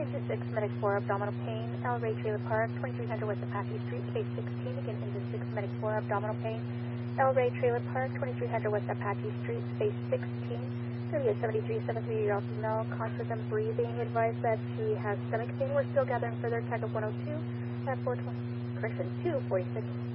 Engine 6, Medic 4, abdominal pain. El Rey Trailer Park, 2300 West Apache Street, space 16. Again, Engine 6, Medic 4, abdominal pain. El Rey Trailer Park, 2300 West Apache Street, space 16. Juliet 7373-year-old female, conscious and breathing. Advised that she has stomach pain. We're still gathering further. Tag of 102 at 420. Correction, 246.